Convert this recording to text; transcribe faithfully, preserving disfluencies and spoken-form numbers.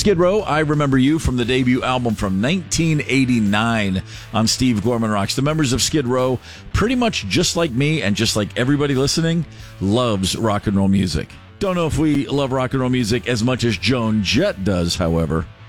Skid Row, I Remember You, from the debut album from nineteen eighty-nine on Steve Gorman Rocks. The members of Skid Row, pretty much just like me and just like everybody listening, loves rock and roll music. Don't know if we love rock and roll music as much as Joan Jett does, however.